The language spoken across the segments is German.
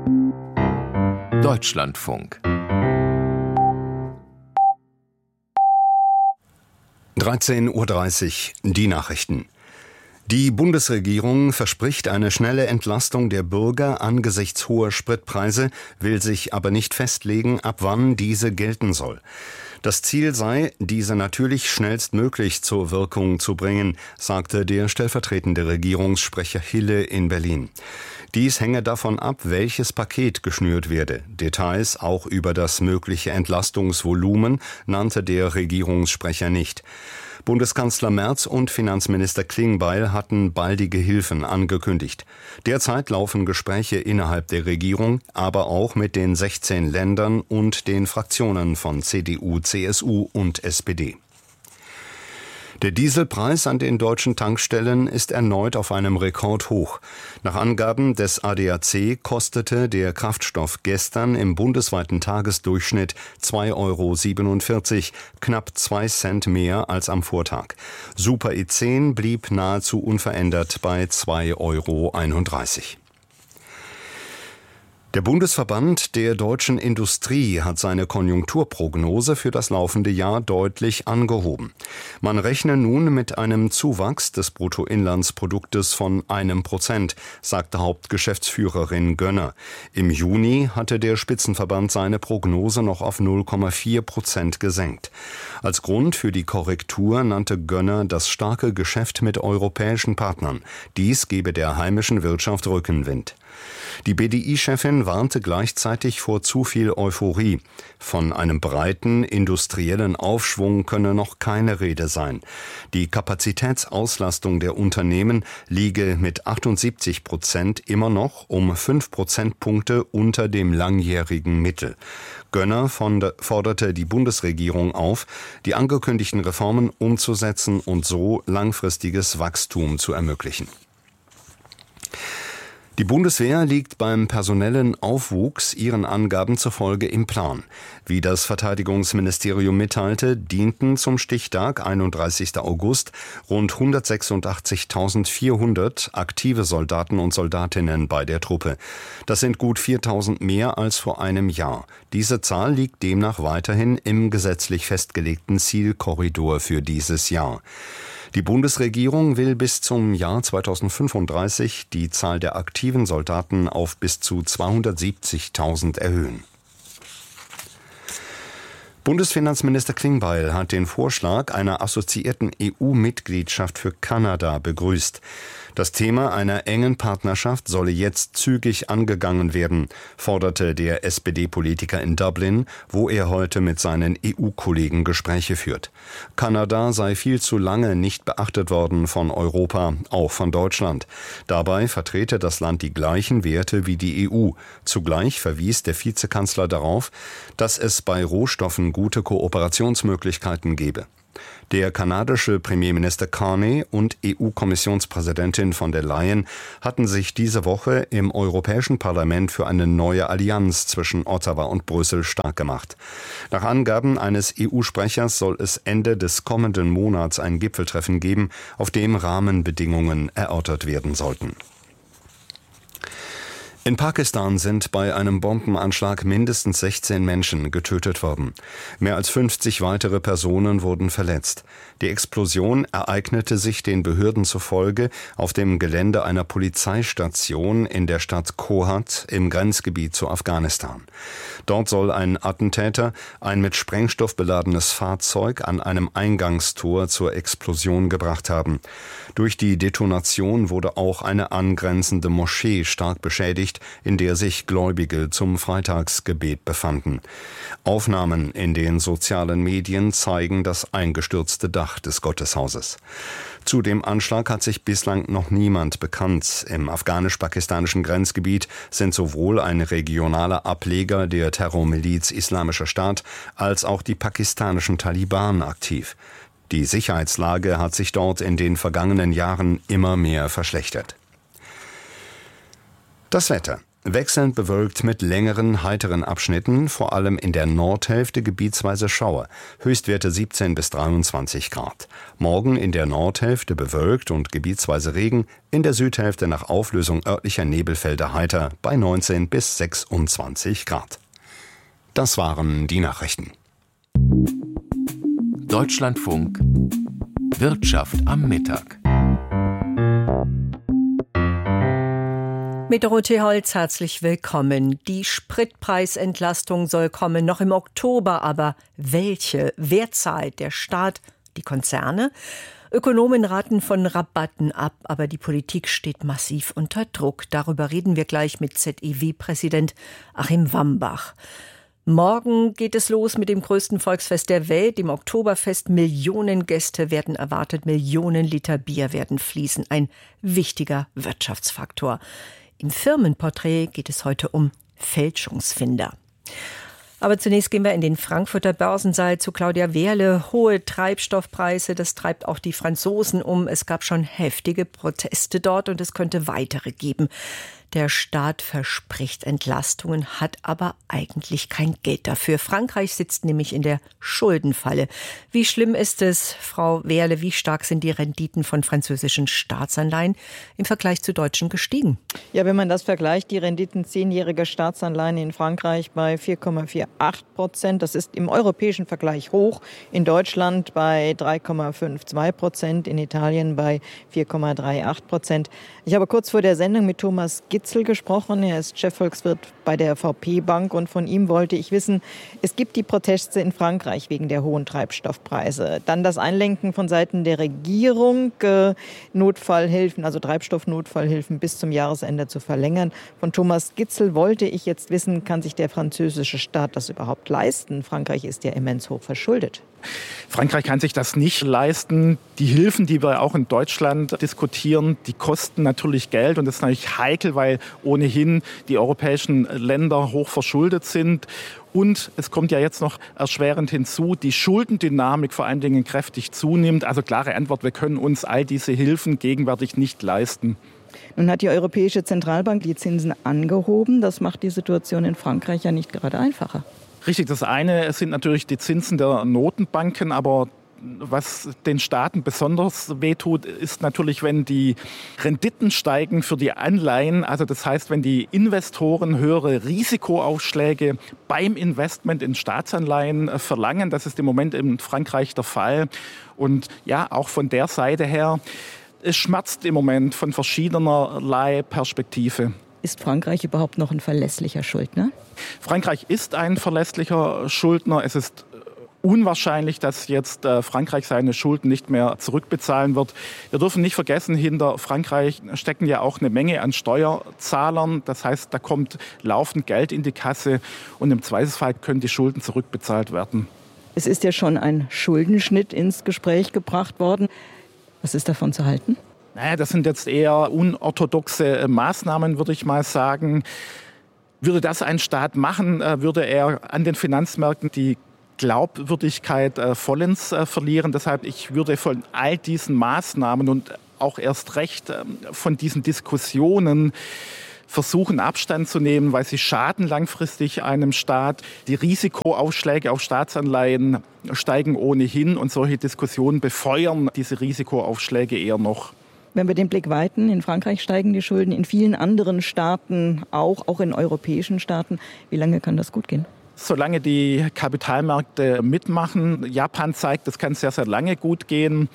Deutschlandfunk 13:30 Uhr, die Nachrichten. Die Bundesregierung verspricht eine schnelle Entlastung der Bürger angesichts hoher Spritpreise, will sich aber nicht festlegen, ab wann diese gelten soll. Das Ziel sei, diese natürlich schnellstmöglich zur Wirkung zu bringen, sagte der stellvertretende Regierungssprecher Hille in Berlin. Dies hänge davon ab, welches Paket geschnürt werde. Details auch über das mögliche Entlastungsvolumen nannte der Regierungssprecher nicht. Bundeskanzler Merz und Finanzminister Klingbeil hatten baldige Hilfen angekündigt. Derzeit laufen Gespräche innerhalb der Regierung, aber auch mit den 16 Ländern und den Fraktionen von CDU, CSU und SPD. Der Dieselpreis an den deutschen Tankstellen ist erneut auf einem Rekordhoch. Nach Angaben des ADAC kostete der Kraftstoff gestern im bundesweiten Tagesdurchschnitt 2,47 €, knapp 2 Cent mehr als am Vortag. Super E10 blieb nahezu unverändert bei 2,31 €. Der Bundesverband der deutschen Industrie hat seine Konjunkturprognose für das laufende Jahr deutlich angehoben. Man rechne nun mit einem Zuwachs des Bruttoinlandsproduktes von 1%, sagte Hauptgeschäftsführerin Gönner. Im Juni hatte der Spitzenverband seine Prognose noch auf 0,4% gesenkt. Als Grund für die Korrektur nannte Gönner das starke Geschäft mit europäischen Partnern. Dies gebe der heimischen Wirtschaft Rückenwind. Die BDI-Chefin warnte gleichzeitig vor zu viel Euphorie. Von einem breiten industriellen Aufschwung könne noch keine Rede sein. Die Kapazitätsauslastung der Unternehmen liege mit 78% immer noch um 5 Prozentpunkte unter dem langjährigen Mittel. Gönner forderte die Bundesregierung auf, die angekündigten Reformen umzusetzen und so langfristiges Wachstum zu ermöglichen. Die Bundeswehr liegt beim personellen Aufwuchs ihren Angaben zufolge im Plan. Wie das Verteidigungsministerium mitteilte, dienten zum Stichtag 31. August rund 186.400 aktive Soldaten und Soldatinnen bei der Truppe. Das sind gut 4.000 mehr als vor einem Jahr. Diese Zahl liegt demnach weiterhin im gesetzlich festgelegten Zielkorridor für dieses Jahr. Die Bundesregierung will bis zum Jahr 2035 die Zahl der aktiven Soldaten auf bis zu 270.000 erhöhen. Bundesfinanzminister Klingbeil hat den Vorschlag einer assoziierten EU-Mitgliedschaft für Kanada begrüßt. Das Thema einer engen Partnerschaft solle jetzt zügig angegangen werden, forderte der SPD-Politiker in Dublin, wo er heute mit seinen EU-Kollegen Gespräche führt. Kanada sei viel zu lange nicht beachtet worden von Europa, auch von Deutschland. Dabei vertrete das Land die gleichen Werte wie die EU. Zugleich verwies der Vizekanzler darauf, dass es bei Rohstoffen gute Kooperationsmöglichkeiten gebe. Der kanadische Premierminister Carney und EU-Kommissionspräsidentin von der Leyen hatten sich diese Woche im Europäischen Parlament für eine neue Allianz zwischen Ottawa und Brüssel stark gemacht. Nach Angaben eines EU-Sprechers soll es Ende des kommenden Monats ein Gipfeltreffen geben, auf dem Rahmenbedingungen erörtert werden sollten. In Pakistan sind bei einem Bombenanschlag mindestens 16 Menschen getötet worden. Mehr als 50 weitere Personen wurden verletzt. Die Explosion ereignete sich den Behörden zufolge auf dem Gelände einer Polizeistation in der Stadt Kohat im Grenzgebiet zu Afghanistan. Dort soll ein Attentäter ein mit Sprengstoff beladenes Fahrzeug an einem Eingangstor zur Explosion gebracht haben. Durch die Detonation wurde auch eine angrenzende Moschee stark beschädigt, in der sich Gläubige zum Freitagsgebet befanden. Aufnahmen in den sozialen Medien zeigen das eingestürzte Dach des Gotteshauses. Zu dem Anschlag hat sich bislang noch niemand bekannt. Im afghanisch-pakistanischen Grenzgebiet sind sowohl ein regionaler Ableger der Terrormiliz Islamischer Staat als auch die pakistanischen Taliban aktiv. Die Sicherheitslage hat sich dort in den vergangenen Jahren immer mehr verschlechtert. Das Wetter. Wechselnd bewölkt mit längeren, heiteren Abschnitten, vor allem in der Nordhälfte gebietsweise Schauer. Höchstwerte 17 bis 23 Grad. Morgen in der Nordhälfte bewölkt und gebietsweise Regen, in der Südhälfte nach Auflösung örtlicher Nebelfelder heiter bei 19 bis 26 Grad. Das waren die Nachrichten. Deutschlandfunk Wirtschaft am Mittag. Mit Dorothee Holz herzlich willkommen. Die Spritpreisentlastung soll kommen, noch im Oktober. Aber welche? Wer zahlt? Der Staat? Die Konzerne? Ökonomen raten von Rabatten ab, aber die Politik steht massiv unter Druck. Darüber reden wir gleich mit ZEW-Präsident Achim Wambach. Morgen geht es los mit dem größten Volksfest der Welt, dem Oktoberfest. Millionen Gäste werden erwartet, Millionen Liter Bier werden fließen. Ein wichtiger Wirtschaftsfaktor. Im Firmenporträt geht es heute um Fälschungsfinder. Aber zunächst gehen wir in den Frankfurter Börsensaal zu Claudia Wehrle. Hohe Treibstoffpreise, das treibt auch die Franzosen um. Es gab schon heftige Proteste dort und es könnte weitere geben. Der Staat verspricht Entlastungen, hat aber eigentlich kein Geld dafür. Frankreich sitzt nämlich in der Schuldenfalle. Wie schlimm ist es, Frau Wehrle, wie stark sind die Renditen von französischen Staatsanleihen im Vergleich zu deutschen gestiegen? Ja, wenn man das vergleicht, die Renditen 10-jähriger Staatsanleihen in Frankreich bei 4,48%. Das ist im europäischen Vergleich hoch. In Deutschland bei 3,52%, in Italien bei 4,38%. Ich habe kurz vor der Sendung mit Thomas Gitzel gesprochen. Er ist Chefvolkswirt bei der VP Bank und von ihm wollte ich wissen, es gibt die Proteste in Frankreich wegen der hohen Treibstoffpreise. Dann das Einlenken von Seiten der Regierung, Notfallhilfen, also Treibstoffnotfallhilfen bis zum Jahresende zu verlängern. Von Thomas Gitzel wollte ich jetzt wissen, kann sich der französische Staat das überhaupt leisten? Frankreich ist ja immens hoch verschuldet. Frankreich kann sich das nicht leisten. Die Hilfen, die wir auch in Deutschland diskutieren, die kosten natürlich Geld. Und das ist natürlich heikel, weil ohnehin die europäischen Länder hoch verschuldet sind. Und es kommt ja jetzt noch erschwerend hinzu, die Schuldendynamik vor allen Dingen kräftig zunimmt. Also klare Antwort, wir können uns all diese Hilfen gegenwärtig nicht leisten. Nun hat die Europäische Zentralbank die Zinsen angehoben. Das macht die Situation in Frankreich ja nicht gerade einfacher. Richtig, das eine sind natürlich die Zinsen der Notenbanken, aber was den Staaten besonders wehtut, ist natürlich, wenn die Renditen steigen für die Anleihen. Also das heißt, wenn die Investoren höhere Risikoaufschläge beim Investment in Staatsanleihen verlangen. Das ist im Moment in Frankreich der Fall. Und ja, auch von der Seite her, es schmerzt im Moment von verschiedenerlei Perspektive. Ist Frankreich überhaupt noch ein verlässlicher Schuldner? Frankreich ist ein verlässlicher Schuldner. Es ist unwahrscheinlich, dass jetzt Frankreich seine Schulden nicht mehr zurückbezahlen wird. Wir dürfen nicht vergessen, hinter Frankreich stecken ja auch eine Menge an Steuerzahlern. Das heißt, da kommt laufend Geld in die Kasse und im Zweifelsfall können die Schulden zurückbezahlt werden. Es ist ja schon ein Schuldenschnitt ins Gespräch gebracht worden. Was ist davon zu halten? Naja, das sind jetzt eher unorthodoxe Maßnahmen, würde ich mal sagen. Würde das ein Staat machen, würde er an den Finanzmärkten die Glaubwürdigkeit vollends verlieren. Deshalb, ich würde von all diesen Maßnahmen und auch erst recht von diesen Diskussionen versuchen, Abstand zu nehmen, weil sie schaden langfristig einem Staat. Die Risikoaufschläge auf Staatsanleihen steigen ohnehin und solche Diskussionen befeuern diese Risikoaufschläge eher noch. Wenn wir den Blick weiten, in Frankreich steigen die Schulden, in vielen anderen Staaten auch in europäischen Staaten. Wie lange kann das gut gehen? Solange die Kapitalmärkte mitmachen. Japan zeigt, das kann sehr, sehr lange gut gehen.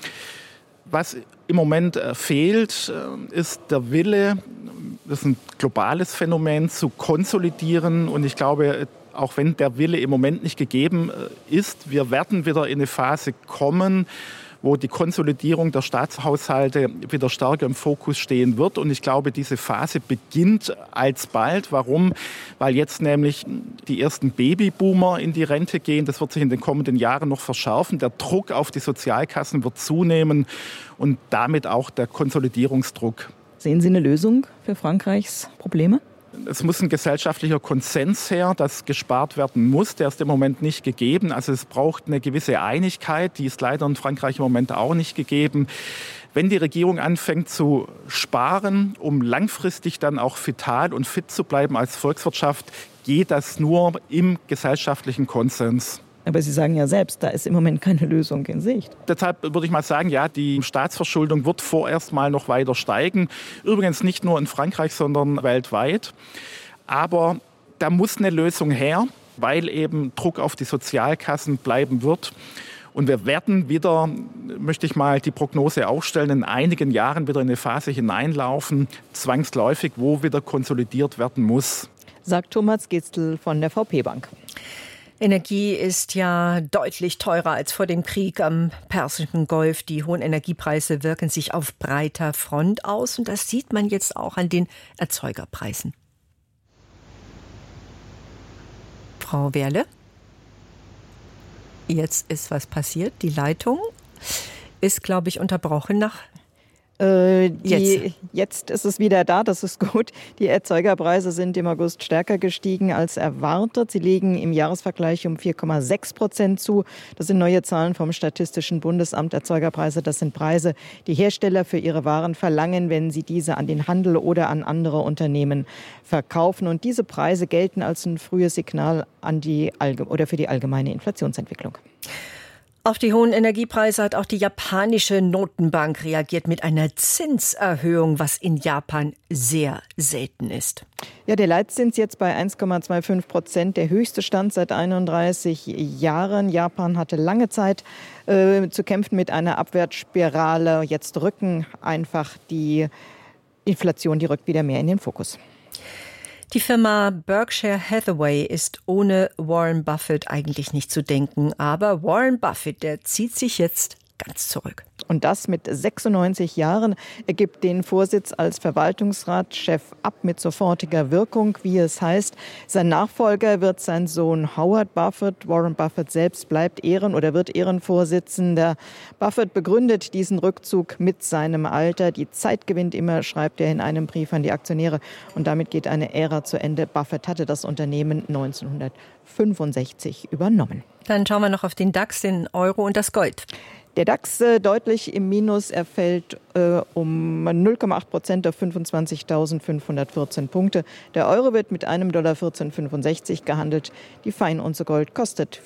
Was im Moment fehlt, ist der Wille, das ist ein globales Phänomen, zu konsolidieren. Und ich glaube, auch wenn der Wille im Moment nicht gegeben ist, wir werden wieder in eine Phase kommen, wo die Konsolidierung der Staatshaushalte wieder stärker im Fokus stehen wird. Und ich glaube, diese Phase beginnt alsbald. Warum? Weil jetzt nämlich die ersten Babyboomer in die Rente gehen. Das wird sich in den kommenden Jahren noch verschärfen. Der Druck auf die Sozialkassen wird zunehmen und damit auch der Konsolidierungsdruck. Sehen Sie eine Lösung für Frankreichs Probleme? es muss ein gesellschaftlicher Konsens her, dass gespart werden muss. Der ist im Moment nicht gegeben. Also es braucht eine gewisse Einigkeit. Die ist leider in Frankreich im Moment auch nicht gegeben. Wenn die Regierung anfängt zu sparen, um langfristig dann auch vital und fit zu bleiben als Volkswirtschaft, geht das nur im gesellschaftlichen Konsens. Aber Sie sagen ja selbst, da ist im Moment keine Lösung in Sicht. Deshalb würde ich mal sagen, ja, die Staatsverschuldung wird vorerst mal noch weiter steigen. Übrigens nicht nur in Frankreich, sondern weltweit. Aber da muss eine Lösung her, weil eben Druck auf die Sozialkassen bleiben wird. Und wir werden wieder, möchte ich mal die Prognose aufstellen, in einigen Jahren wieder in eine Phase hineinlaufen, zwangsläufig, wo wieder konsolidiert werden muss. Sagt Thomas Gistl von der VP Bank. Energie ist ja deutlich teurer als vor dem Krieg am Persischen Golf. Die hohen Energiepreise wirken sich auf breiter Front aus und das sieht man jetzt auch an den Erzeugerpreisen. Frau Werle? Jetzt ist was passiert. Die Leitung ist, glaube ich, unterbrochen nach... Jetzt ist es wieder da, das ist gut. Die Erzeugerpreise sind im August stärker gestiegen als erwartet. Sie liegen im Jahresvergleich um 4,6% zu. Das sind neue Zahlen vom Statistischen Bundesamt. Erzeugerpreise, das sind Preise, die Hersteller für ihre Waren verlangen, wenn sie diese an den Handel oder an andere Unternehmen verkaufen. Und diese Preise gelten als ein frühes Signal an für die allgemeine Inflationsentwicklung. Auf die hohen Energiepreise hat auch die japanische Notenbank reagiert mit einer Zinserhöhung, was in Japan sehr selten ist. Ja, der Leitzins jetzt bei 1,25%, der höchste Stand seit 31 Jahren. Japan hatte lange Zeit zu kämpfen mit einer Abwärtsspirale. Jetzt rücken einfach die Inflation, die rückt wieder mehr in den Fokus. Die Firma Berkshire Hathaway ist ohne Warren Buffett eigentlich nicht zu denken. Aber Warren Buffett, der zieht sich jetzt ganz zurück. Und das mit 96 Jahren. Er gibt den Vorsitz als Verwaltungsratschef ab mit sofortiger Wirkung, wie es heißt. Sein Nachfolger wird sein Sohn Howard Buffett. Warren Buffett selbst bleibt wird Ehrenvorsitzender. Buffett begründet diesen Rückzug mit seinem Alter. Die Zeit gewinnt immer, schreibt er in einem Brief an die Aktionäre. Und damit geht eine Ära zu Ende. Buffett hatte das Unternehmen 1965 übernommen. Dann schauen wir noch auf den DAX, den Euro und das Gold. Der DAX deutlich im Minus, er fällt um 0,8% auf 25.514 Punkte. Der Euro wird mit einem $14,65 gehandelt. Die Feinunze Gold kostet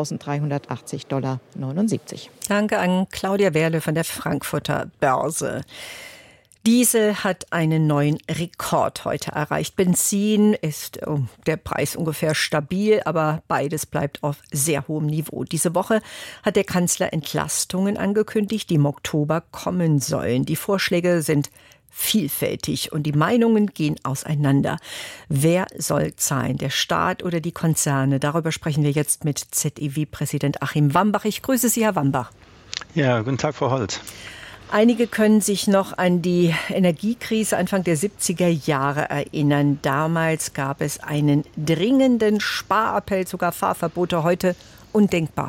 $4.380,79. Danke an Claudia Werle von der Frankfurter Börse. Diesel hat einen neuen Rekord heute erreicht. Benzin ist der Preis ungefähr stabil, aber beides bleibt auf sehr hohem Niveau. Diese Woche hat der Kanzler Entlastungen angekündigt, die im Oktober kommen sollen. Die Vorschläge sind vielfältig und die Meinungen gehen auseinander. Wer soll zahlen, der Staat oder die Konzerne? Darüber sprechen wir jetzt mit ZEW-Präsident Achim Wambach. Ich grüße Sie, Herr Wambach. Ja, guten Tag, Frau Holz. Einige können sich noch an die Energiekrise Anfang der 70er Jahre erinnern. Damals gab es einen dringenden Sparappell, sogar Fahrverbote, heute undenkbar.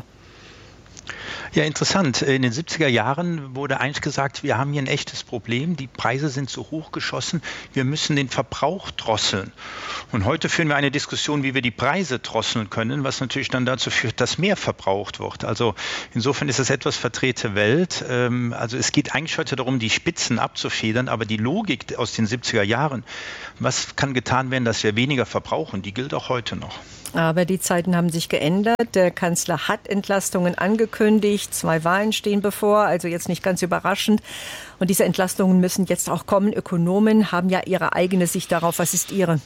Ja, interessant. In den 70er Jahren wurde eigentlich gesagt, wir haben hier ein echtes Problem. Die Preise sind so hoch geschossen, wir müssen den Verbrauch drosseln. Und heute führen wir eine Diskussion, wie wir die Preise drosseln können, was natürlich dann dazu führt, dass mehr verbraucht wird. Also insofern ist es etwas verdrehte Welt. Also es geht eigentlich heute darum, die Spitzen abzufedern, aber die Logik aus den 70er Jahren, was kann getan werden, dass wir weniger verbrauchen, die gilt auch heute noch. Aber die Zeiten haben sich geändert. Der Kanzler hat Entlastungen angekündigt. 2 Wahlen stehen bevor, also jetzt nicht ganz überraschend. Und diese Entlastungen müssen jetzt auch kommen. Ökonomen haben ja ihre eigene Sicht darauf. Was ist Ihre?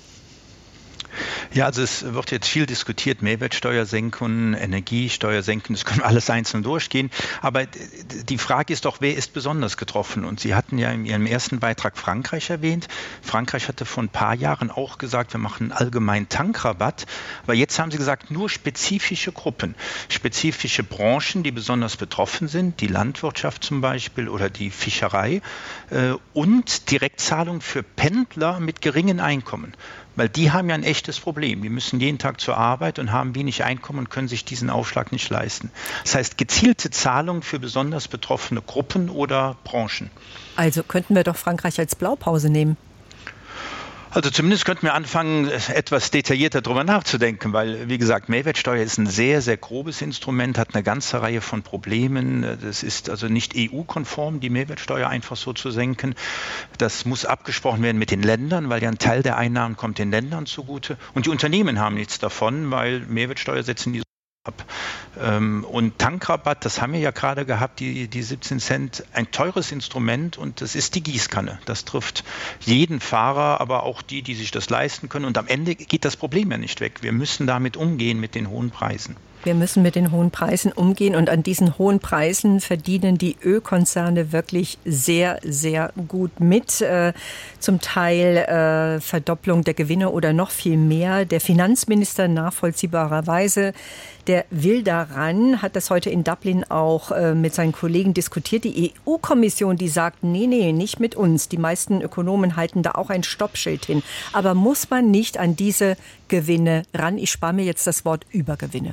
Ja, also es wird jetzt viel diskutiert, Mehrwertsteuer senken, Energiesteuer senken, das können wir alles einzeln durchgehen. Aber die Frage ist doch, wer ist besonders getroffen? Und Sie hatten ja in Ihrem ersten Beitrag Frankreich erwähnt. Frankreich hatte vor ein paar Jahren auch gesagt, wir machen einen allgemeinen Tankrabatt. Aber jetzt haben Sie gesagt, nur spezifische Gruppen, spezifische Branchen, die besonders betroffen sind, die Landwirtschaft zum Beispiel oder die Fischerei und Direktzahlung für Pendler mit geringen Einkommen. Weil die haben ja ein echtes Problem. Die müssen jeden Tag zur Arbeit und haben wenig Einkommen und können sich diesen Aufschlag nicht leisten. Das heißt, gezielte Zahlungen für besonders betroffene Gruppen oder Branchen. Also könnten wir doch Frankreich als Blaupause nehmen. Also zumindest könnten wir anfangen, etwas detaillierter darüber nachzudenken, weil, wie gesagt, Mehrwertsteuer ist ein sehr, sehr grobes Instrument, hat eine ganze Reihe von Problemen. Das ist also nicht EU-konform, die Mehrwertsteuer einfach so zu senken. Das muss abgesprochen werden mit den Ländern, weil ja ein Teil der Einnahmen kommt den Ländern zugute. Und die Unternehmen haben nichts davon, weil Mehrwertsteuer setzen die ab. Und Tankrabatt, das haben wir ja gerade gehabt, die 17 Cent, ein teures Instrument und das ist die Gießkanne. Das trifft jeden Fahrer, aber auch die sich das leisten können. Und am Ende geht das Problem ja nicht weg. Wir müssen damit umgehen mit den hohen Preisen. Wir müssen mit den hohen Preisen umgehen und an diesen hohen Preisen verdienen die Ölkonzerne wirklich sehr, sehr gut mit. Zum Teil Verdopplung der Gewinne oder noch viel mehr. Der Finanzminister nachvollziehbarerweise, der will daran, hat das heute in Dublin auch mit seinen Kollegen diskutiert. Die EU-Kommission, die sagt, nee, nicht mit uns. Die meisten Ökonomen halten da auch ein Stoppschild hin. Aber muss man nicht an diese Gewinne ran? Ich spare mir jetzt das Wort Übergewinne.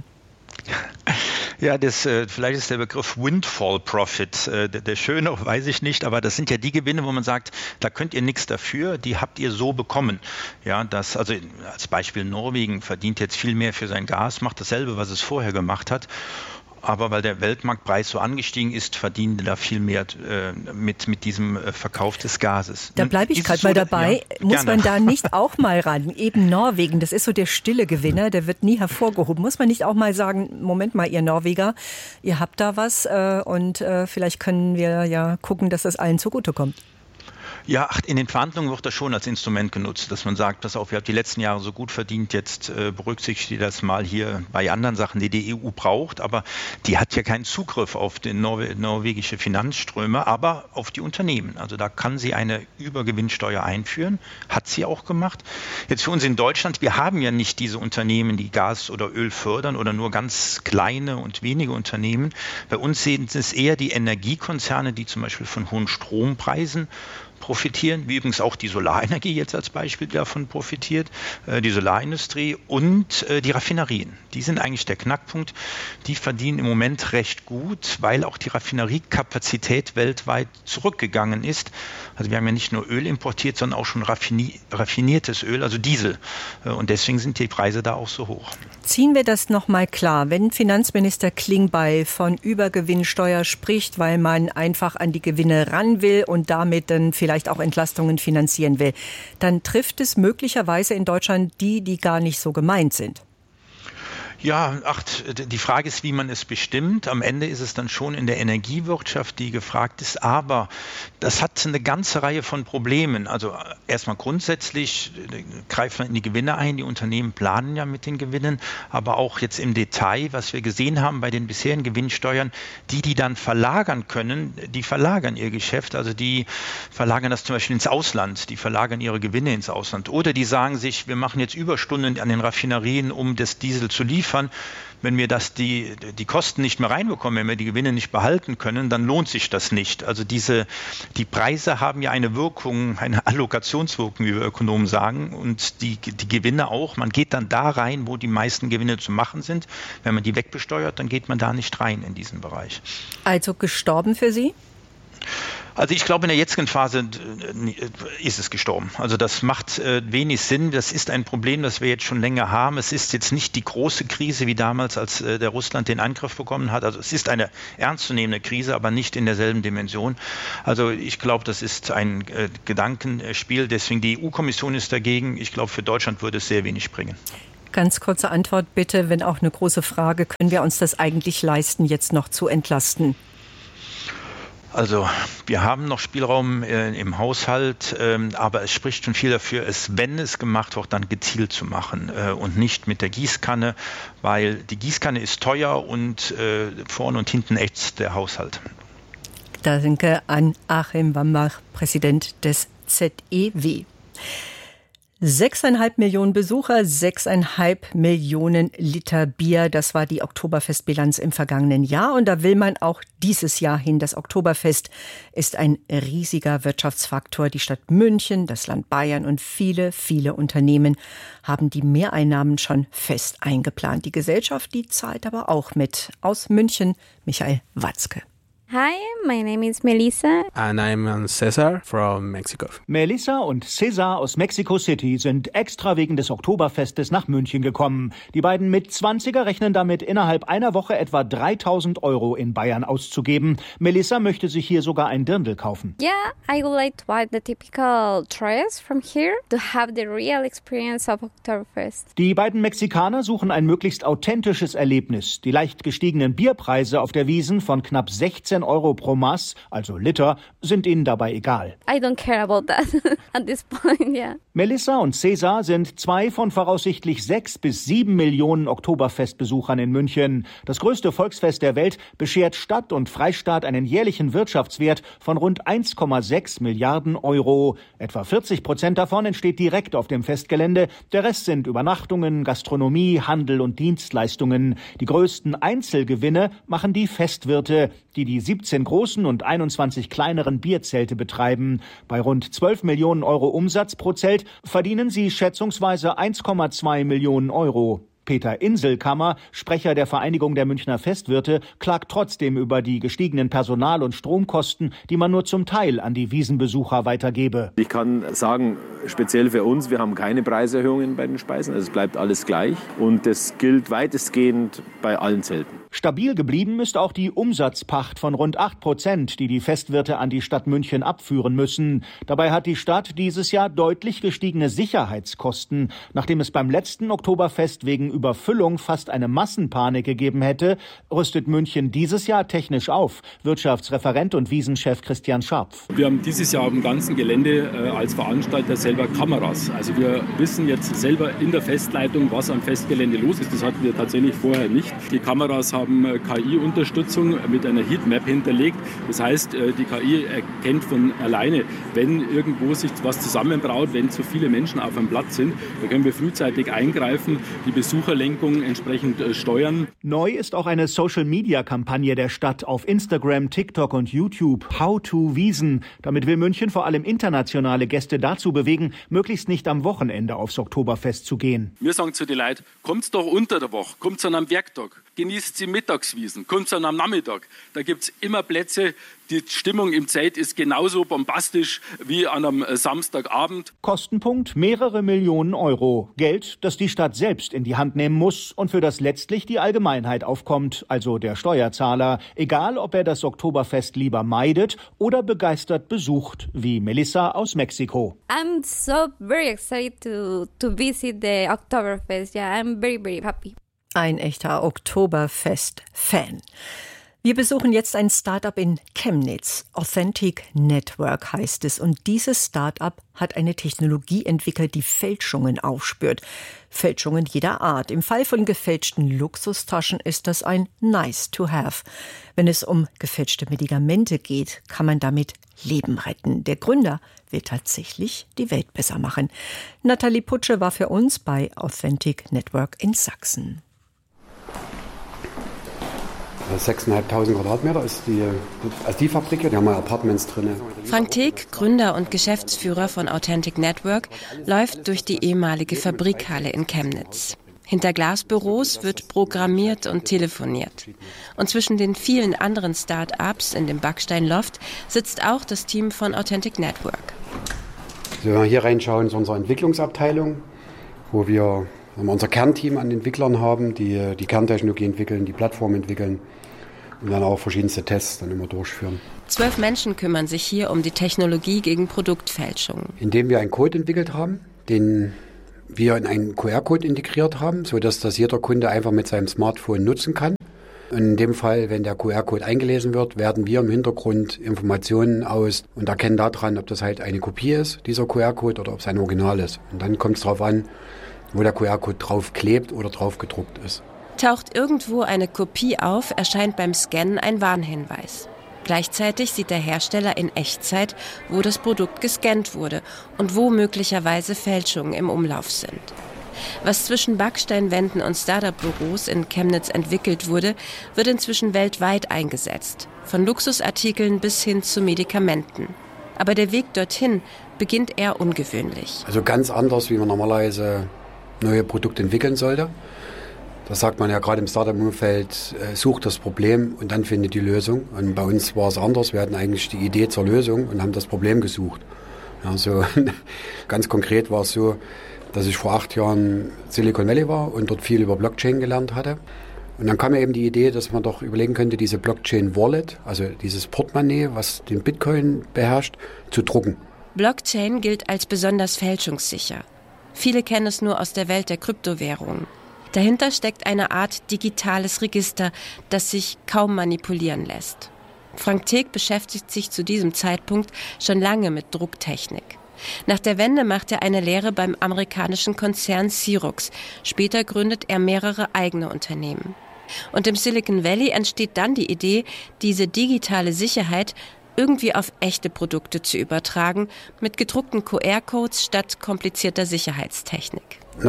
Ja, vielleicht ist der Begriff Windfall Profit der schöne, weiß ich nicht, aber das sind ja die Gewinne, wo man sagt, da könnt ihr nichts dafür, die habt ihr so bekommen. Ja, also als Beispiel Norwegen verdient jetzt viel mehr für sein Gas, macht dasselbe, was es vorher gemacht hat. Aber weil der Weltmarktpreis so angestiegen ist, verdienen da viel mehr mit diesem Verkauf des Gases. Da bleibe ich gerade mal dabei. Ja, muss man da nicht auch mal ran? Eben Norwegen, das ist so der stille Gewinner, der wird nie hervorgehoben. Muss man nicht auch mal sagen, Moment mal, ihr Norweger, ihr habt da was und vielleicht können wir ja gucken, dass das allen zugutekommt. Ja, in den Verhandlungen wird das schon als Instrument genutzt, dass man sagt, pass auf, ihr habt die letzten Jahre so gut verdient, jetzt berücksichtigt ihr das mal hier bei anderen Sachen, die die EU braucht, aber die hat ja keinen Zugriff auf die norwegische Finanzströme, aber auf die Unternehmen. Also da kann sie eine Übergewinnsteuer einführen, hat sie auch gemacht. Jetzt für uns in Deutschland, wir haben ja nicht diese Unternehmen, die Gas oder Öl fördern oder nur ganz kleine und wenige Unternehmen. Bei uns sind es eher die Energiekonzerne, die zum Beispiel von hohen Strompreisen profitieren, wie übrigens auch die Solarenergie jetzt als Beispiel davon profitiert, die Solarindustrie und die Raffinerien. Die sind eigentlich der Knackpunkt. Die verdienen im Moment recht gut, weil auch die Raffineriekapazität weltweit zurückgegangen ist. Also wir haben ja nicht nur Öl importiert, sondern auch schon raffiniertes Öl, also Diesel. Und deswegen sind die Preise da auch so hoch. Ziehen wir das nochmal klar. Wenn Finanzminister Klingbeil von Übergewinnsteuer spricht, weil man einfach an die Gewinne ran will und damit dann vielleicht auch Entlastungen finanzieren will, dann trifft es möglicherweise in Deutschland die gar nicht so gemeint sind. Ja, die Frage ist, wie man es bestimmt. Am Ende ist es dann schon in der Energiewirtschaft, die gefragt ist. Aber das hat eine ganze Reihe von Problemen. Also erstmal grundsätzlich greift man in die Gewinne ein. Die Unternehmen planen ja mit den Gewinnen. Aber auch jetzt im Detail, was wir gesehen haben bei den bisherigen Gewinnsteuern, die dann verlagern können, die verlagern ihr Geschäft. Also die verlagern das zum Beispiel ins Ausland. Die verlagern ihre Gewinne ins Ausland. Oder die sagen sich, wir machen jetzt Überstunden an den Raffinerien, um das Diesel zu liefern. Wenn wir die Kosten nicht mehr reinbekommen, wenn wir die Gewinne nicht behalten können, dann lohnt sich das nicht. Also die Preise haben ja eine Wirkung, eine Allokationswirkung, wie wir Ökonomen sagen, und die Gewinne auch. Man geht dann da rein, wo die meisten Gewinne zu machen sind. Wenn man die wegbesteuert, dann geht man da nicht rein in diesen Bereich. Also gestorben für Sie? Also ich glaube, in der jetzigen Phase ist es gestorben. Also das macht wenig Sinn. Das ist ein Problem, das wir jetzt schon länger haben. Es ist jetzt nicht die große Krise wie damals, als der Russland den Angriff bekommen hat. Also es ist eine ernstzunehmende Krise, aber nicht in derselben Dimension. Also ich glaube, das ist ein Gedankenspiel. Deswegen die EU-Kommission ist dagegen. Ich glaube, für Deutschland würde es sehr wenig bringen. Ganz kurze Antwort bitte, wenn auch eine große Frage. Können wir uns das eigentlich leisten, jetzt noch zu entlasten? Also wir haben noch Spielraum im Haushalt, aber es spricht schon viel dafür, wenn es gemacht wird, dann gezielt zu machen und nicht mit der Gießkanne, weil die Gießkanne ist teuer und vorne und hinten ächzt der Haushalt. Danke an Achim Wambach, Präsident des ZEW. 6,5 Millionen Besucher, 6,5 Millionen Liter Bier. Das war die Oktoberfestbilanz im vergangenen Jahr. Und da will man auch dieses Jahr hin. Das Oktoberfest ist ein riesiger Wirtschaftsfaktor. Die Stadt München, das Land Bayern und viele, viele Unternehmen haben die Mehreinnahmen schon fest eingeplant. Die Gesellschaft, die zahlt aber auch mit. Aus München, Michael Watzke. Hi, my name is Melissa. And I'm Cesar from Mexico. Melissa und Cesar aus Mexico City sind extra wegen des Oktoberfestes nach München gekommen. Die beiden Mit-20er rechnen damit, innerhalb einer Woche etwa 3.000 € in Bayern auszugeben. Melissa möchte sich hier sogar ein Dirndl kaufen. Yeah, I would like to buy the typical dress from here to have the real experience of Oktoberfest. Die beiden Mexikaner suchen ein möglichst authentisches Erlebnis. Die leicht gestiegenen Bierpreise auf der Wiesn von knapp 16 € pro Maß, also Liter, sind ihnen dabei egal. I don't care about that at this point, yeah. Melissa und Cesar sind zwei von voraussichtlich 6 bis 7 Millionen Oktoberfestbesuchern in München. Das größte Volksfest der Welt beschert Stadt und Freistaat einen jährlichen Wirtschaftswert von rund 1,6 Milliarden €. Etwa 40% davon entsteht direkt auf dem Festgelände. Der Rest sind Übernachtungen, Gastronomie, Handel und Dienstleistungen. Die größten Einzelgewinne machen die Festwirte, die 17 großen und 21 kleineren Bierzelte betreiben. Bei rund 12 Millionen € Umsatz pro Zelt verdienen sie schätzungsweise 1,2 Millionen €. Peter Inselkammer, Sprecher der Vereinigung der Münchner Festwirte, klagt trotzdem über die gestiegenen Personal- und Stromkosten, die man nur zum Teil an die Wiesenbesucher weitergebe. Ich kann sagen, speziell für uns, wir haben keine Preiserhöhungen bei den Speisen, also es bleibt alles gleich und das gilt weitestgehend bei allen Zelten. Stabil geblieben ist auch die Umsatzpacht von rund 8%, die Festwirte an die Stadt München abführen müssen. Dabei hat die Stadt dieses Jahr deutlich gestiegene Sicherheitskosten. Nachdem es beim letzten Oktoberfest wegen Überfüllung fast eine Massenpanik gegeben hätte, rüstet München dieses Jahr technisch auf. Wirtschaftsreferent und Wiesenchef Christian Scharpf. Wir haben dieses Jahr am ganzen Gelände als Veranstalter selber Kameras. Also wir wissen jetzt selber in der Festleitung, was am Festgelände los ist. Das hatten wir tatsächlich vorher nicht. Die Kameras haben KI-Unterstützung mit einer Heatmap hinterlegt. Das heißt, die KI erkennt von alleine, wenn irgendwo sich was zusammenbraut, wenn zu viele Menschen auf einem Platz sind. Da können wir frühzeitig eingreifen, die Besucherlenkung entsprechend steuern. Neu ist auch eine Social-Media-Kampagne der Stadt auf Instagram, TikTok und YouTube. How to Wiesn. Damit will München vor allem internationale Gäste dazu bewegen, möglichst nicht am Wochenende aufs Oktoberfest zu gehen. Wir sagen zu den Leuten, kommt doch unter der Woche, kommt an einem Werktag, genießt sie Mittagswiesen, kommt an am Nachmittag. Da gibt es immer Plätze. Die Stimmung im Zelt ist genauso bombastisch wie an einem Samstagabend. Kostenpunkt mehrere Millionen €. Geld, das die Stadt selbst in die Hand nehmen muss und für das letztlich die Allgemeinheit aufkommt, also der Steuerzahler. Egal, ob er das Oktoberfest lieber meidet oder begeistert besucht, wie Melissa aus Mexiko. I'm so very excited to visit the Oktoberfest. Yeah, I'm very, very happy. Ein echter Oktoberfest-Fan. Wir besuchen jetzt ein Start-up in Chemnitz. Authentic Network heißt es. Und dieses Start-up hat eine Technologie entwickelt, die Fälschungen aufspürt. Fälschungen jeder Art. Im Fall von gefälschten Luxustaschen ist das ein Nice-to-have. Wenn es um gefälschte Medikamente geht, kann man damit Leben retten. Der Gründer will tatsächlich die Welt besser machen. Nathalie Putsche war für uns bei Authentic Network in Sachsen. 6.500 Quadratmeter ist die Fabrik hier, die haben wir Apartments drin. Frank Teek, Gründer und Geschäftsführer von Authentic Network, läuft durch die ehemalige Fabrikhalle in Chemnitz. Hinter Glasbüros wird programmiert und telefoniert. Und zwischen den vielen anderen Start-ups in dem Backsteinloft sitzt auch das Team von Authentic Network. Also wenn wir hier reinschauen, ist unsere Entwicklungsabteilung, wo wir unser Kernteam an Entwicklern haben, die die Kerntechnologie entwickeln, die Plattform entwickeln und dann auch verschiedenste Tests dann immer durchführen. 12 Menschen kümmern sich hier um die Technologie gegen Produktfälschungen. Indem wir einen Code entwickelt haben, den wir in einen QR-Code integriert haben, sodass das jeder Kunde einfach mit seinem Smartphone nutzen kann. Und in dem Fall, wenn der QR-Code eingelesen wird, werden wir im Hintergrund Informationen aus und erkennen daran, ob das halt eine Kopie ist, dieser QR-Code, oder ob es ein Original ist. Und dann kommt es darauf an, wo der QR-Code drauf klebt oder drauf gedruckt ist. Taucht irgendwo eine Kopie auf, erscheint beim Scannen ein Warnhinweis. Gleichzeitig sieht der Hersteller in Echtzeit, wo das Produkt gescannt wurde und wo möglicherweise Fälschungen im Umlauf sind. Was zwischen Backsteinwänden und Startup-Büros in Chemnitz entwickelt wurde, wird inzwischen weltweit eingesetzt. Von Luxusartikeln bis hin zu Medikamenten. Aber der Weg dorthin beginnt eher ungewöhnlich. Also ganz anders, wie man normalerweise neue Produkte entwickeln sollte. Das sagt man ja gerade im Startup-Umfeld, sucht das Problem und dann findet die Lösung. Und bei uns war es anders. Wir hatten eigentlich die Idee zur Lösung und haben das Problem gesucht. Ja, so ganz konkret war es so, dass ich vor 8 Jahren Silicon Valley war und dort viel über Blockchain gelernt hatte. Und dann kam mir eben die Idee, dass man doch überlegen könnte, diese Blockchain-Wallet, also dieses Portemonnaie, was den Bitcoin beherrscht, zu drucken. Blockchain gilt als besonders fälschungssicher. Viele kennen es nur aus der Welt der Kryptowährungen. Dahinter steckt eine Art digitales Register, das sich kaum manipulieren lässt. Frank Teeck beschäftigt sich zu diesem Zeitpunkt schon lange mit Drucktechnik. Nach der Wende macht er eine Lehre beim amerikanischen Konzern Xerox. Später gründet er mehrere eigene Unternehmen. Und im Silicon Valley entsteht dann die Idee, diese digitale Sicherheit irgendwie auf echte Produkte zu übertragen, mit gedruckten QR-Codes statt komplizierter Sicherheitstechnik.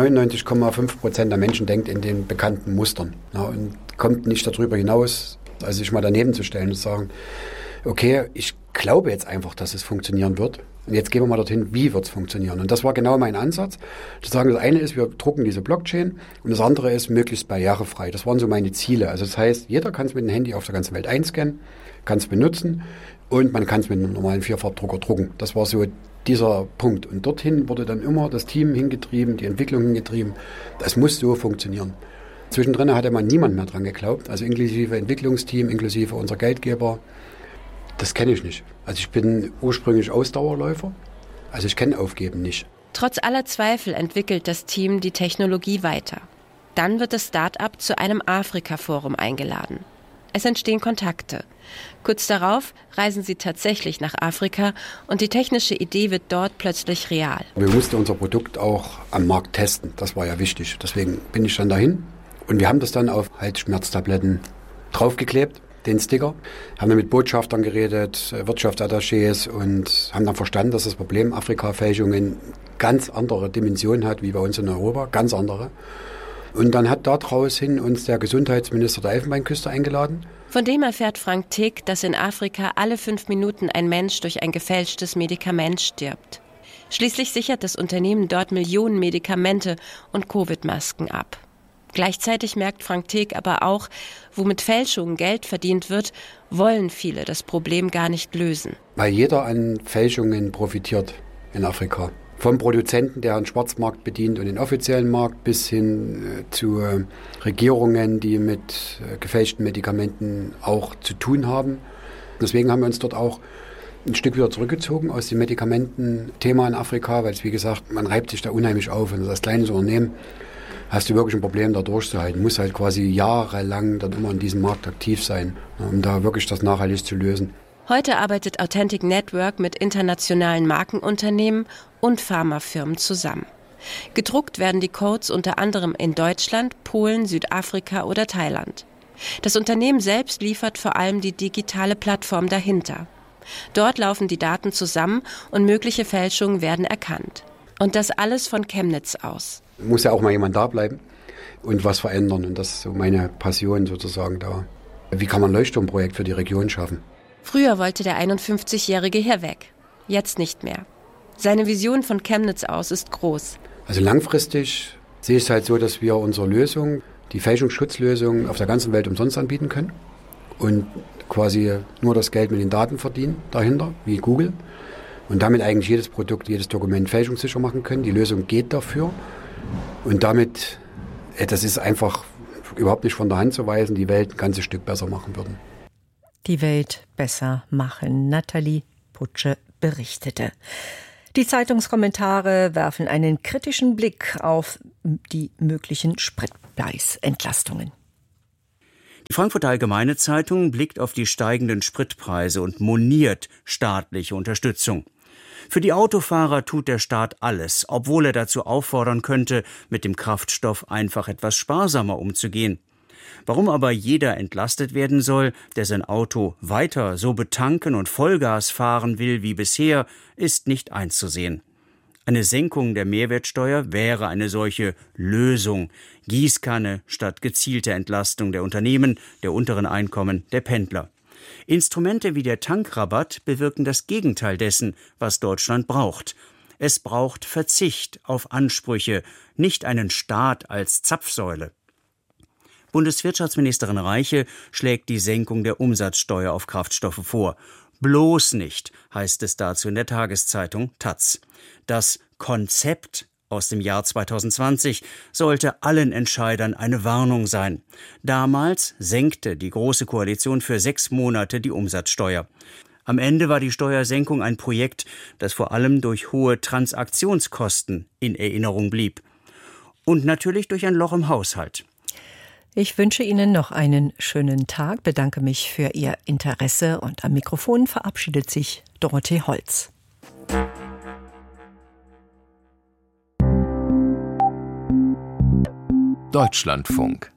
99,5% der Menschen denkt in den bekannten Mustern, ja, und kommt nicht darüber hinaus, also sich mal daneben zu stellen und zu sagen, okay, ich glaube jetzt einfach, dass es funktionieren wird. Und jetzt gehen wir mal dorthin, wie wird es funktionieren? Und das war genau mein Ansatz. Zu sagen, das eine ist, wir drucken diese Blockchain und das andere ist, möglichst barrierefrei. Das waren so meine Ziele. Also das heißt, jeder kann es mit dem Handy auf der ganzen Welt einscannen, kann es benutzen und man kann es mit einem normalen Vierfarbdrucker drucken. Das war so dieser Punkt. Und dorthin wurde dann immer das Team hingetrieben, die Entwicklung hingetrieben. Das muss so funktionieren. Zwischendrin hatte man niemand mehr dran geglaubt, also inklusive Entwicklungsteam, inklusive unser Geldgeber. Das kenne ich nicht. Also ich bin ursprünglich Ausdauerläufer, also ich kenne Aufgeben nicht. Trotz aller Zweifel entwickelt das Team die Technologie weiter. Dann wird das Start-up zu einem Afrika-Forum eingeladen. Es entstehen Kontakte. Kurz darauf reisen sie tatsächlich nach Afrika und die technische Idee wird dort plötzlich real. Wir mussten unser Produkt auch am Markt testen, das war ja wichtig. Deswegen bin ich dann dahin und wir haben das dann auf Halsschmerztabletten draufgeklebt, den Sticker, haben dann mit Botschaftern geredet, Wirtschaftsattachés und haben dann verstanden, dass das Problem Afrika-Fälschungen ganz andere Dimensionen hat wie bei uns in Europa, ganz andere. Und dann hat daraus hin uns der Gesundheitsminister der Elfenbeinküste eingeladen. Von dem erfährt Frank Teeck, dass in Afrika alle 5 Minuten ein Mensch durch ein gefälschtes Medikament stirbt. Schließlich sichert das Unternehmen dort Millionen Medikamente und Covid-Masken ab. Gleichzeitig merkt Frank Teeck aber auch, wo mit Fälschungen Geld verdient wird, wollen viele das Problem gar nicht lösen. Weil jeder an Fälschungen profitiert in Afrika. Vom Produzenten, der einen Schwarzmarkt bedient und den offiziellen Markt, bis hin zu Regierungen, die mit gefälschten Medikamenten auch zu tun haben. Deswegen haben wir uns dort auch ein Stück wieder zurückgezogen aus dem Medikamententhema in Afrika, weil es, wie gesagt, man reibt sich da unheimlich auf. Und als kleines Unternehmen hast du wirklich ein Problem, da durchzuhalten. Du musst halt quasi jahrelang dann immer in diesem Markt aktiv sein, um da wirklich das nachhaltig zu lösen. Heute arbeitet Authentic Network mit internationalen Markenunternehmen und Pharmafirmen zusammen. Gedruckt werden die Codes unter anderem in Deutschland, Polen, Südafrika oder Thailand. Das Unternehmen selbst liefert vor allem die digitale Plattform dahinter. Dort laufen die Daten zusammen und mögliche Fälschungen werden erkannt. Und das alles von Chemnitz aus. Muss ja auch mal jemand da bleiben und was verändern. Und das ist so meine Passion sozusagen da. Wie kann man ein Leuchtturmprojekt für die Region schaffen? Früher wollte der 51-Jährige hier weg. Jetzt nicht mehr. Seine Vision von Chemnitz aus ist groß. Also langfristig sehe ich es halt so, dass wir unsere Lösung, die Fälschungsschutzlösung, auf der ganzen Welt umsonst anbieten können. Und quasi nur das Geld mit den Daten verdienen dahinter, wie Google. Und damit eigentlich jedes Produkt, jedes Dokument fälschungssicher machen können. Die Lösung geht dafür. Und damit, das ist einfach überhaupt nicht von der Hand zu weisen, die Welt ein ganzes Stück besser machen würden. Die Welt besser machen. Nathalie Putsche berichtete. Die Zeitungskommentare werfen einen kritischen Blick auf die möglichen Spritpreisentlastungen. Die Frankfurter Allgemeine Zeitung blickt auf die steigenden Spritpreise und moniert staatliche Unterstützung. Für die Autofahrer tut der Staat alles, obwohl er dazu auffordern könnte, mit dem Kraftstoff einfach etwas sparsamer umzugehen. Warum aber jeder entlastet werden soll, der sein Auto weiter so betanken und Vollgas fahren will wie bisher, ist nicht einzusehen. Eine Senkung der Mehrwertsteuer wäre eine solche Lösung. Gießkanne statt gezielte Entlastung der Unternehmen, der unteren Einkommen, der Pendler. Instrumente wie der Tankrabatt bewirken das Gegenteil dessen, was Deutschland braucht. Es braucht Verzicht auf Ansprüche, nicht einen Staat als Zapfsäule. Bundeswirtschaftsministerin Reiche schlägt die Senkung der Umsatzsteuer auf Kraftstoffe vor. Bloß nicht, heißt es dazu in der Tageszeitung taz. Das Konzept aus dem Jahr 2020 sollte allen Entscheidern eine Warnung sein. Damals senkte die Große Koalition für 6 Monate die Umsatzsteuer. Am Ende war die Steuersenkung ein Projekt, das vor allem durch hohe Transaktionskosten in Erinnerung blieb. Und natürlich durch ein Loch im Haushalt. Ich wünsche Ihnen noch einen schönen Tag, bedanke mich für Ihr Interesse und am Mikrofon verabschiedet sich Dorothee Holz. Deutschlandfunk.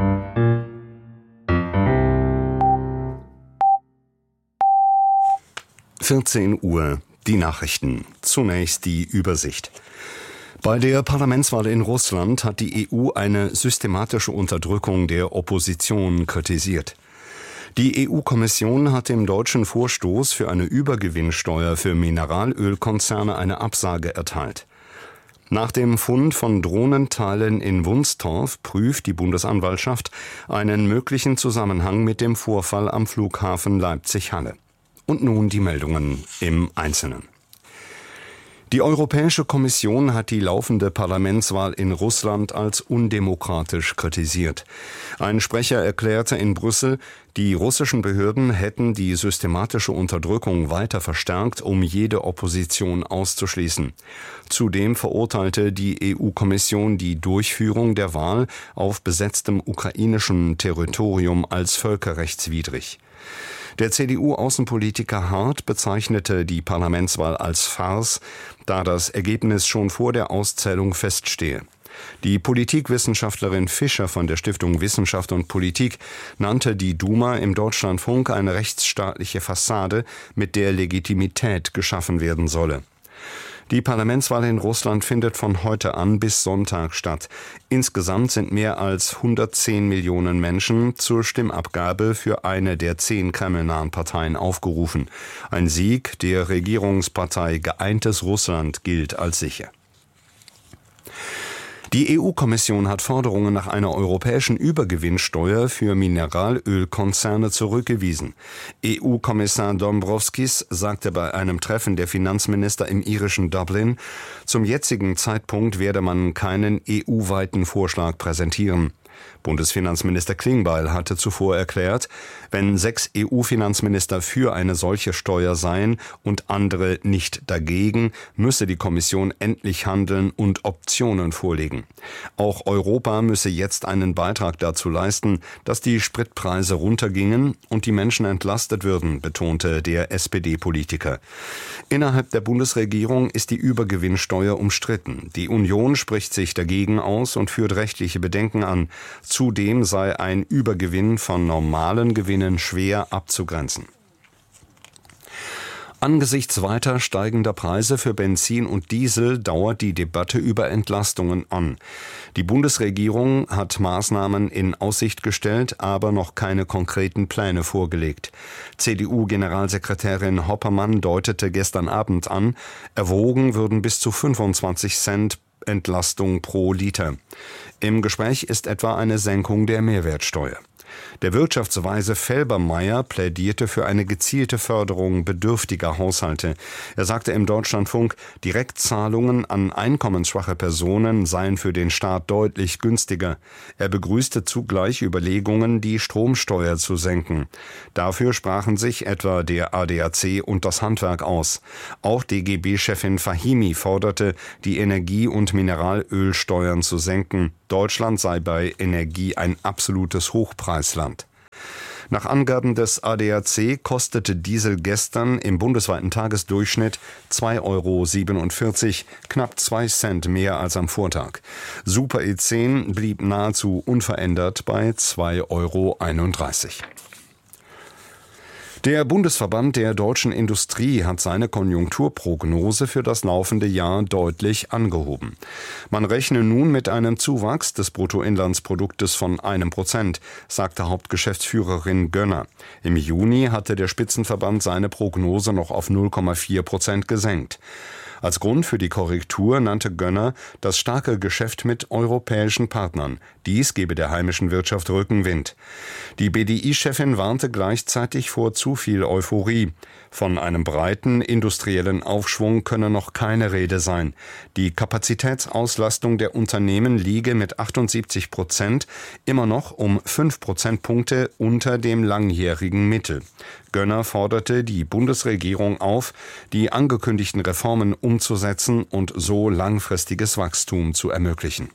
Uhr, die Nachrichten. Zunächst die Übersicht. Bei der Parlamentswahl in Russland hat die EU eine systematische Unterdrückung der Opposition kritisiert. Die EU-Kommission hat dem deutschen Vorstoß für eine Übergewinnsteuer für Mineralölkonzerne eine Absage erteilt. Nach dem Fund von Drohnenteilen in Wunstorf prüft die Bundesanwaltschaft einen möglichen Zusammenhang mit dem Vorfall am Flughafen Leipzig-Halle. Und nun die Meldungen im Einzelnen. Die Europäische Kommission hat die laufende Parlamentswahl in Russland als undemokratisch kritisiert. Ein Sprecher erklärte in Brüssel, die russischen Behörden hätten die systematische Unterdrückung weiter verstärkt, um jede Opposition auszuschließen. Zudem verurteilte die EU-Kommission die Durchführung der Wahl auf besetztem ukrainischem Territorium als völkerrechtswidrig. Der CDU-Außenpolitiker Hart bezeichnete die Parlamentswahl als Farce, da das Ergebnis schon vor der Auszählung feststehe. Die Politikwissenschaftlerin Fischer von der Stiftung Wissenschaft und Politik nannte die Duma im Deutschlandfunk eine rechtsstaatliche Fassade, mit der Legitimität geschaffen werden solle. Die Parlamentswahl in Russland findet von heute an bis Sonntag statt. Insgesamt sind mehr als 110 Millionen Menschen zur Stimmabgabe für eine der 10 kremlnahen Parteien aufgerufen. Ein Sieg der Regierungspartei Geeintes Russland gilt als sicher. Die EU-Kommission hat Forderungen nach einer europäischen Übergewinnsteuer für Mineralölkonzerne zurückgewiesen. EU-Kommissar Dombrovskis sagte bei einem Treffen der Finanzminister im irischen Dublin, zum jetzigen Zeitpunkt werde man keinen EU-weiten Vorschlag präsentieren. Bundesfinanzminister Klingbeil hatte zuvor erklärt, wenn 6 EU-Finanzminister für eine solche Steuer seien und andere nicht dagegen, müsse die Kommission endlich handeln und Optionen vorlegen. Auch Europa müsse jetzt einen Beitrag dazu leisten, dass die Spritpreise runtergingen und die Menschen entlastet würden, betonte der SPD-Politiker. Innerhalb der Bundesregierung ist die Übergewinnsteuer umstritten. Die Union spricht sich dagegen aus und führt rechtliche Bedenken an. Zudem sei ein Übergewinn von normalen Gewinnen schwer abzugrenzen. Angesichts weiter steigender Preise für Benzin und Diesel dauert die Debatte über Entlastungen an. Die Bundesregierung hat Maßnahmen in Aussicht gestellt, aber noch keine konkreten Pläne vorgelegt. CDU-Generalsekretärin Hoppermann deutete gestern Abend an, erwogen würden bis zu 25 Cent Entlastung pro Liter. Im Gespräch ist etwa eine Senkung der Mehrwertsteuer. Der Wirtschaftsweise Felbermayr plädierte für eine gezielte Förderung bedürftiger Haushalte. Er sagte im Deutschlandfunk, Direktzahlungen an einkommensschwache Personen seien für den Staat deutlich günstiger. Er begrüßte zugleich Überlegungen, die Stromsteuer zu senken. Dafür sprachen sich etwa der ADAC und das Handwerk aus. Auch DGB-Chefin Fahimi forderte, die Energie- und Mineralölsteuern zu senken. Deutschland sei bei Energie ein absolutes Hochpreisland. Nach Angaben des ADAC kostete Diesel gestern im bundesweiten Tagesdurchschnitt 2,47 €, knapp 2 Cent mehr als am Vortag. Super E10 blieb nahezu unverändert bei 2,31 €. Der Bundesverband der deutschen Industrie hat seine Konjunkturprognose für das laufende Jahr deutlich angehoben. Man rechne nun mit einem Zuwachs des Bruttoinlandsproduktes von 1%, sagte Hauptgeschäftsführerin Gönner. Im Juni hatte der Spitzenverband seine Prognose noch auf 0,4% gesenkt. Als Grund für die Korrektur nannte Gönner das starke Geschäft mit europäischen Partnern. Dies gebe der heimischen Wirtschaft Rückenwind. Die BDI-Chefin warnte gleichzeitig vor zu viel Euphorie. Von einem breiten industriellen Aufschwung könne noch keine Rede sein. Die Kapazitätsauslastung der Unternehmen liege mit 78% immer noch um 5 Prozentpunkte unter dem langjährigen Mittel. Gönner forderte die Bundesregierung auf, die angekündigten Reformen umzusetzen und so langfristiges Wachstum zu ermöglichen.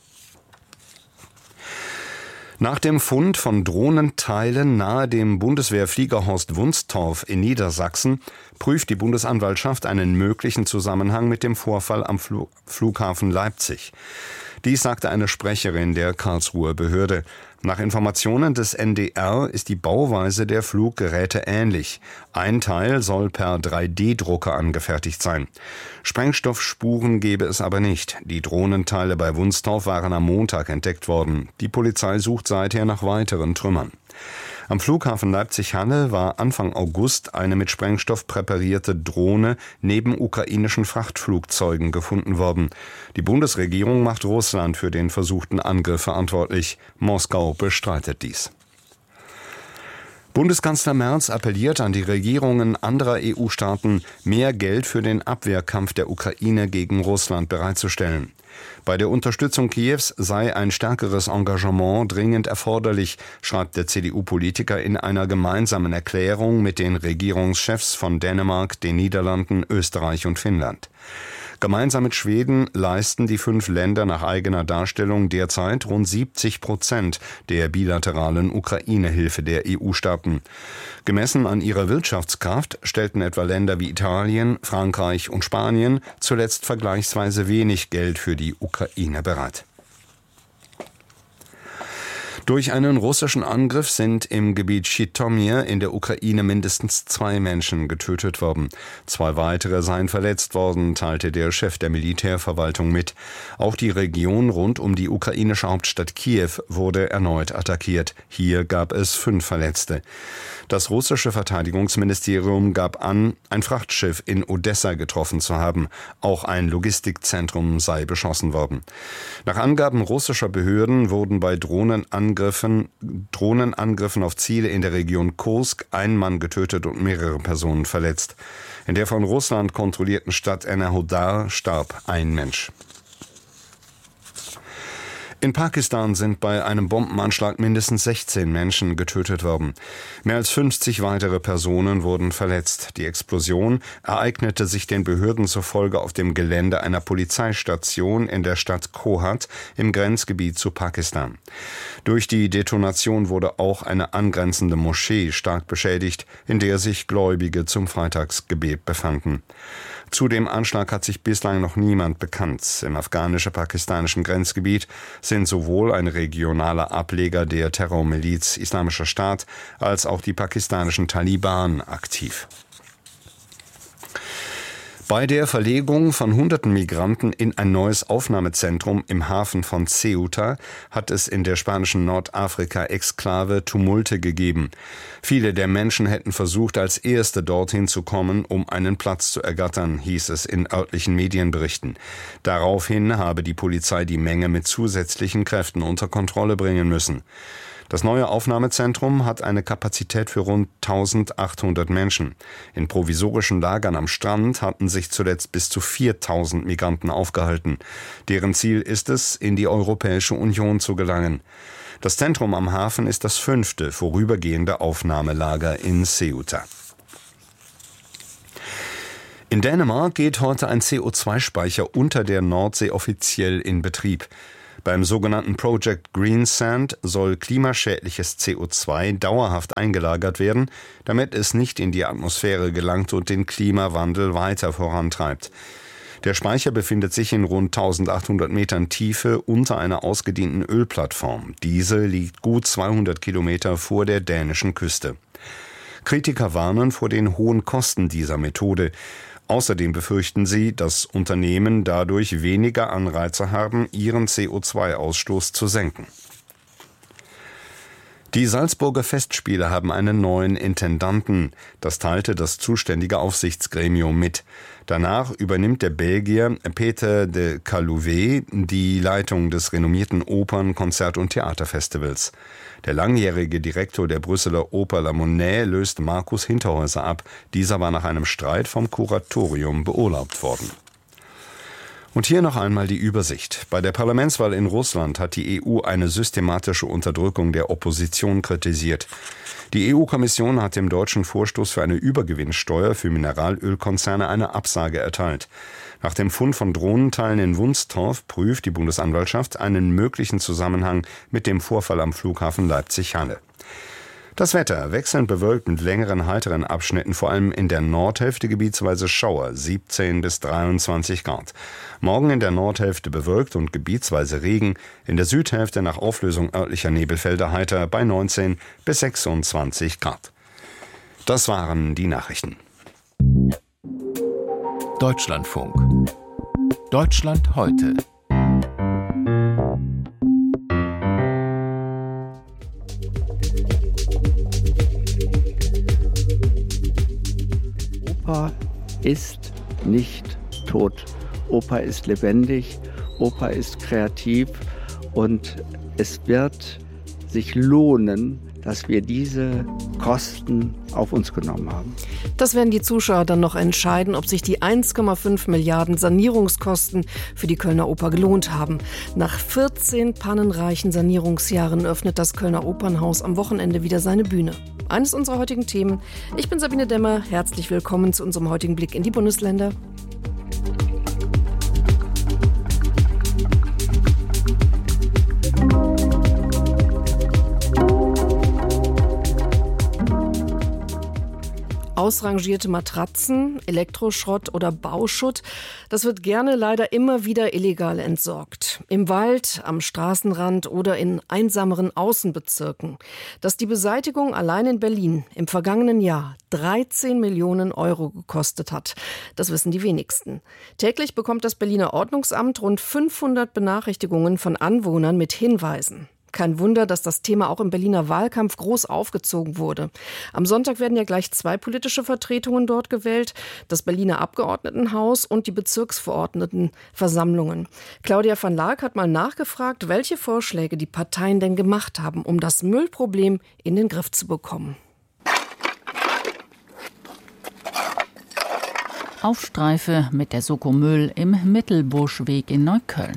Nach dem Fund von Drohnenteilen nahe dem Bundeswehrfliegerhorst Wunstorf in Niedersachsen prüft die Bundesanwaltschaft einen möglichen Zusammenhang mit dem Vorfall am Flughafen Leipzig. Dies sagte eine Sprecherin der Karlsruher Behörde. Nach Informationen des NDR ist die Bauweise der Fluggeräte ähnlich. Ein Teil soll per 3D-Drucker angefertigt sein. Sprengstoffspuren gebe es aber nicht. Die Drohnenteile bei Wunstorf waren am Montag entdeckt worden. Die Polizei sucht seither nach weiteren Trümmern. Am Flughafen Leipzig-Halle war Anfang August eine mit Sprengstoff präparierte Drohne neben ukrainischen Frachtflugzeugen gefunden worden. Die Bundesregierung macht Russland für den versuchten Angriff verantwortlich. Moskau bestreitet dies. Bundeskanzler Merz appelliert an die Regierungen anderer EU-Staaten, mehr Geld für den Abwehrkampf der Ukraine gegen Russland bereitzustellen. Bei der Unterstützung Kiews sei ein stärkeres Engagement dringend erforderlich, schreibt der CDU-Politiker in einer gemeinsamen Erklärung mit den Regierungschefs von Dänemark, den Niederlanden, Österreich und Finnland. Gemeinsam mit Schweden leisten die 5 Länder nach eigener Darstellung derzeit rund 70% der bilateralen Ukraine-Hilfe der EU-Staaten. Gemessen an ihrer Wirtschaftskraft stellten etwa Länder wie Italien, Frankreich und Spanien zuletzt vergleichsweise wenig Geld für die Ukraine bereit. Durch einen russischen Angriff sind im Gebiet Schitomir in der Ukraine mindestens 2 Menschen getötet worden. 2 weitere seien verletzt worden, teilte der Chef der Militärverwaltung mit. Auch die Region rund um die ukrainische Hauptstadt Kiew wurde erneut attackiert. Hier gab es 5 Verletzte. Das russische Verteidigungsministerium gab an, ein Frachtschiff in Odessa getroffen zu haben. Auch ein Logistikzentrum sei beschossen worden. Nach Angaben russischer Behörden wurden bei Drohnenangriffen auf Ziele in der Region Kursk ein Mann getötet und mehrere Personen verletzt. In der von Russland kontrollierten Stadt Enerhodar starb ein Mensch. In Pakistan sind bei einem Bombenanschlag mindestens 16 Menschen getötet worden. Mehr als 50 weitere Personen wurden verletzt. Die Explosion ereignete sich den Behörden zufolge auf dem Gelände einer Polizeistation in der Stadt Kohat im Grenzgebiet zu Pakistan. Durch die Detonation wurde auch eine angrenzende Moschee stark beschädigt, in der sich Gläubige zum Freitagsgebet befanden. Zu dem Anschlag hat sich bislang noch niemand bekannt. Im afghanisch-pakistanischen Grenzgebiet sind sowohl ein regionaler Ableger der Terrormiliz Islamischer Staat als auch die pakistanischen Taliban aktiv. Bei der Verlegung von hunderten Migranten in ein neues Aufnahmezentrum im Hafen von Ceuta hat es in der spanischen Nordafrika-Exklave Tumulte gegeben. Viele der Menschen hätten versucht, als Erste dorthin zu kommen, um einen Platz zu ergattern, hieß es in örtlichen Medienberichten. Daraufhin habe die Polizei die Menge mit zusätzlichen Kräften unter Kontrolle bringen müssen. Das neue Aufnahmezentrum hat eine Kapazität für rund 1800 Menschen. In provisorischen Lagern am Strand hatten sich zuletzt bis zu 4000 Migranten aufgehalten. Deren Ziel ist es, in die Europäische Union zu gelangen. Das Zentrum am Hafen ist das 5. vorübergehende Aufnahmelager in Ceuta. In Dänemark geht heute ein CO2-Speicher unter der Nordsee offiziell in Betrieb. Beim sogenannten Project Greensand soll klimaschädliches CO2 dauerhaft eingelagert werden, damit es nicht in die Atmosphäre gelangt und den Klimawandel weiter vorantreibt. Der Speicher befindet sich in rund 1800 Metern Tiefe unter einer ausgedienten Ölplattform. Diese liegt gut 200 Kilometer vor der dänischen Küste. Kritiker warnen vor den hohen Kosten dieser Methode. Außerdem befürchten sie, dass Unternehmen dadurch weniger Anreize haben, ihren CO2-Ausstoß zu senken. Die Salzburger Festspiele haben einen neuen Intendanten. Das teilte das zuständige Aufsichtsgremium mit. Danach übernimmt der Belgier Peter de Calouvet die Leitung des renommierten Opern-, Konzert- und Theaterfestivals. Der langjährige Direktor der Brüsseler Oper La Monnaie löst Markus Hinterhäuser ab. Dieser war nach einem Streit vom Kuratorium beurlaubt worden. Und hier noch einmal die Übersicht. Bei der Parlamentswahl in Russland hat die EU eine systematische Unterdrückung der Opposition kritisiert. Die EU-Kommission hat dem deutschen Vorstoß für eine Übergewinnsteuer für Mineralölkonzerne eine Absage erteilt. Nach dem Fund von Drohnenteilen in Wunstorf prüft die Bundesanwaltschaft einen möglichen Zusammenhang mit dem Vorfall am Flughafen Leipzig-Halle. Das Wetter wechselnd bewölkt mit längeren, heiteren Abschnitten, vor allem in der Nordhälfte gebietsweise Schauer, 17 bis 23 Grad. Morgen in der Nordhälfte bewölkt und gebietsweise Regen, in der Südhälfte nach Auflösung örtlicher Nebelfelder heiter bei 19 bis 26 Grad. Das waren die Nachrichten. Deutschlandfunk. Deutschland heute. Oper ist nicht tot. Oper ist lebendig, Oper ist kreativ und es wird sich lohnen, dass wir diese Kosten auf uns genommen haben. Das werden die Zuschauer dann noch entscheiden, ob sich die 1,5 Milliarden Sanierungskosten für die Kölner Oper gelohnt haben. Nach 14 pannenreichen Sanierungsjahren öffnet das Kölner Opernhaus am Wochenende wieder seine Bühne. Eines unserer heutigen Themen. Ich bin Sabine Demmer. Herzlich willkommen zu unserem heutigen Blick in die Bundesländer. Ausrangierte Matratzen, Elektroschrott oder Bauschutt, das wird gerne leider immer wieder illegal entsorgt. Im Wald, am Straßenrand oder in einsameren Außenbezirken. Dass die Beseitigung allein in Berlin im vergangenen Jahr 13 Millionen Euro gekostet hat, das wissen die wenigsten. Täglich bekommt das Berliner Ordnungsamt rund 500 Benachrichtigungen von Anwohnern mit Hinweisen. Kein Wunder, dass das Thema auch im Berliner Wahlkampf groß aufgezogen wurde. Am Sonntag werden ja gleich 2 politische Vertretungen dort gewählt, das Berliner Abgeordnetenhaus und die Bezirksverordnetenversammlungen. Claudia van Laak hat mal nachgefragt, welche Vorschläge die Parteien denn gemacht haben, um das Müllproblem in den Griff zu bekommen. Auf Streife mit der Soko Müll im Mittelbuschweg in Neukölln.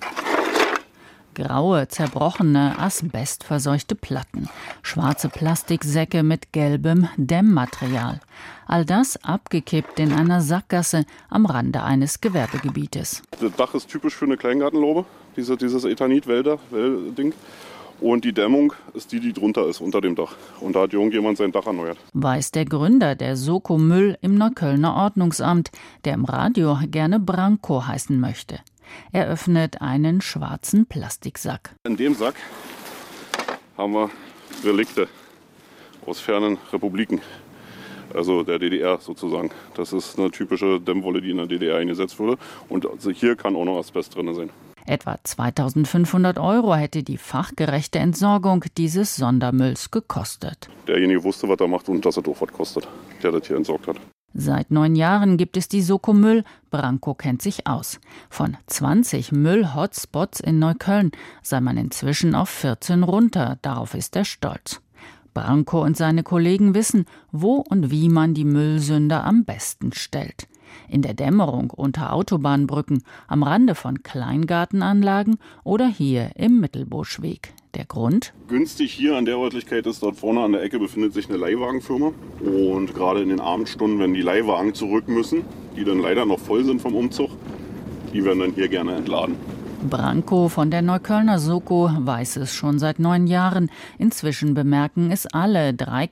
Graue, zerbrochene, asbestverseuchte Platten, schwarze Plastiksäcke mit gelbem Dämmmaterial. All das abgekippt in einer Sackgasse am Rande eines Gewerbegebietes. Das Dach ist typisch für eine Kleingartenlaube, dieses Ethanit-Wälder-Ding. Und die Dämmung ist die drunter ist, unter dem Dach. Und da hat irgendjemand sein Dach erneuert. Weiß der Gründer der Soko Müll im Neuköllner Ordnungsamt, der im Radio gerne Branko heißen möchte. Er öffnet einen schwarzen Plastiksack. In dem Sack haben wir Relikte aus fernen Republiken, also der DDR sozusagen. Das ist eine typische Dämmwolle, die in der DDR eingesetzt wurde. Und also hier kann auch noch Asbest drin sein. Etwa 2.500 € hätte die fachgerechte Entsorgung dieses Sondermülls gekostet. Derjenige wusste, was er macht und dass er auch was kostet, der das hier entsorgt hat. Seit 9 Jahren gibt es die Soko Müll. Branko kennt sich aus. Von 20 Müll-Hotspots in Neukölln sei man inzwischen auf 14 runter. Darauf ist er stolz. Branko und seine Kollegen wissen, wo und wie man die Müllsünder am besten stellt. In der Dämmerung unter Autobahnbrücken, am Rande von Kleingartenanlagen oder hier im Mittelbuschweg. Der Grund? Günstig hier an der Örtlichkeit ist, dort vorne an der Ecke befindet sich eine Leihwagenfirma. Und gerade in den Abendstunden, wenn die Leihwagen zurück müssen, die dann leider noch voll sind vom Umzug, die werden dann hier gerne entladen. Branko von der Neuköllner Soko weiß es schon seit 9 Jahren. Inzwischen bemerken es alle. 3